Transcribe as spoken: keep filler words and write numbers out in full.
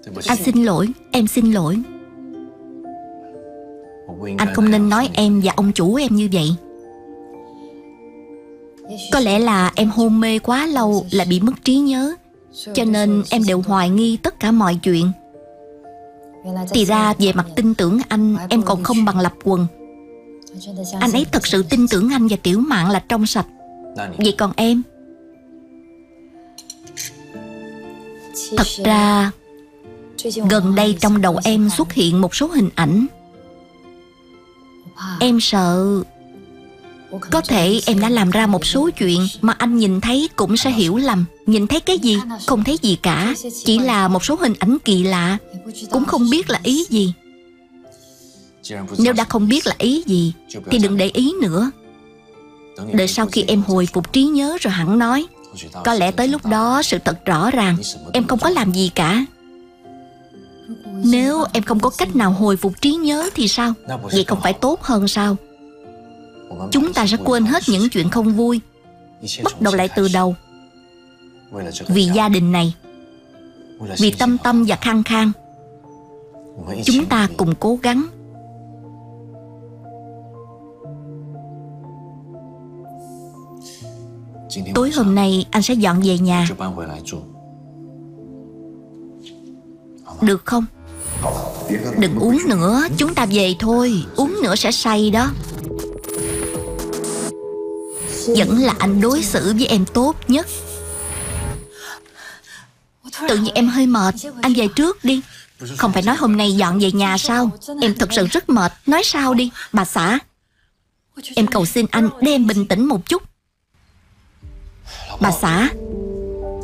Anh xin lỗi, em xin lỗi. Anh không nên nói em và ông chủ em như vậy. Có lẽ là em hôn mê quá lâu, lại bị mất trí nhớ, cho nên em đều hoài nghi tất cả mọi chuyện. Thì ra về mặt tin tưởng anh, em còn không bằng Lập Quần. Anh ấy thật sự tin tưởng anh và Tiểu Mạn là trong sạch. Vậy còn em? Thật ra gần đây trong đầu em xuất hiện một số hình ảnh. Em sợ có thể em đã làm ra một số chuyện mà anh nhìn thấy cũng sẽ hiểu lầm. Nhìn thấy cái gì? Không thấy gì cả. Chỉ là một số hình ảnh kỳ lạ, cũng không biết là ý gì. Nếu đã không biết là ý gì thì đừng để ý nữa. Đợi sau khi em hồi phục trí nhớ rồi hẳn nói. Có lẽ tới lúc đó sự thật rõ ràng, em không có làm gì cả. Nếu em không có cách nào hồi phục trí nhớ thì sao? Vậy không phải tốt hơn sao? Chúng ta sẽ quên hết những chuyện không vui, bắt đầu lại từ đầu. Vì gia đình này, vì Tâm Tâm và Khang Khang, chúng ta cùng cố gắng. Tối hôm nay anh sẽ dọn về nhà, được không? Đừng uống nữa, chúng ta về thôi. Uống nữa sẽ say đó. Vẫn là anh đối xử với em tốt nhất. Tự nhiên em hơi mệt, anh về trước đi. Không phải nói hôm nay dọn về nhà sao? Em thật sự rất mệt. Nói sao đi. Bà xã, em cầu xin anh để em bình tĩnh một chút. Bà xã,